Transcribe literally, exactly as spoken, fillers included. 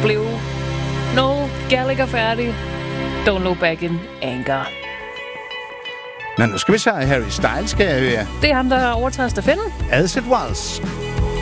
blev Noel Gallagher færdig. Don't Look Back in Anger. Nå, nu skal vi se Harry Styles, skal jeg høre. Det er ham, der overtager stafetten. As It Was.